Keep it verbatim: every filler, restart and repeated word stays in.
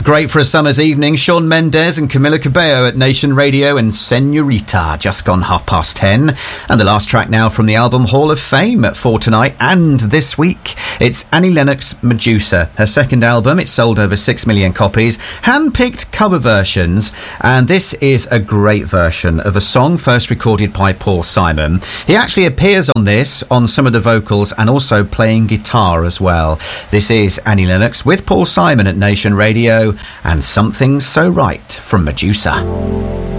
Great for a summer's evening. Shawn Mendes and Camila Cabello at Nation Radio and Senorita, just gone half past ten. And the last track now from the album Hall of Fame for tonight and this week. It's Annie Lennox, Medusa. Her second album, it's sold over six million copies. Hand-picked cover versions. And this is a great version of a song first recorded by Paul Simon. He actually appears on this, on some of the vocals and also playing guitar as well. This is Annie Lennox with Paul Simon at Nation Radio and Something So Right from Medusa.